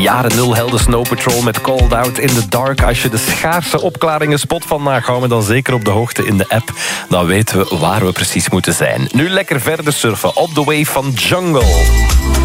Jaren 0 helden Snow Patrol met Cold Out in the Dark. Als je de schaarse opklaringen spot vandaag, houden we dan zeker op de hoogte in de app. Dan weten we waar we precies moeten zijn. Nu lekker verder surfen op de wave van Jungle.